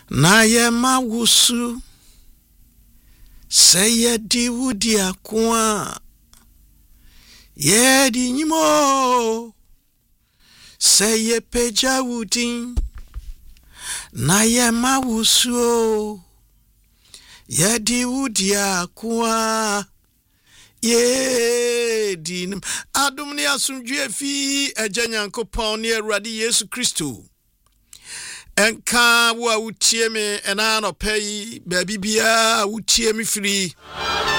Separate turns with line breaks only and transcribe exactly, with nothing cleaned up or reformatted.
na ye mawusu se ye di wudi akwa ye di nyimo se ye peja wudin na ye mawusu ye di wudi akwa ye di adom ne asomdwe fi agya Nyankopɔn ne Awurade Yesu Kristo enka wo a wotie me ena no pay baby bia wotie me free